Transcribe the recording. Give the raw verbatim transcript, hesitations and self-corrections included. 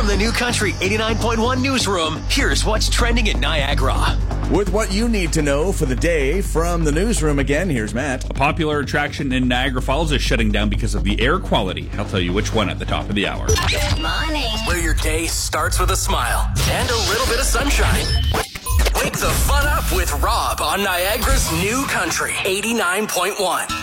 From the New Country eighty-nine point one newsroom, here's what's trending in Niagara. With what you need to know for the day from the newsroom again, here's Matt. A popular attraction in Niagara Falls is shutting down because of the air quality. I'll tell you which one at the top of the hour. Good morning. Where your day starts with a smile and a little bit of sunshine. Wake the fun up with Rob on Niagara's New Country eighty-nine point one.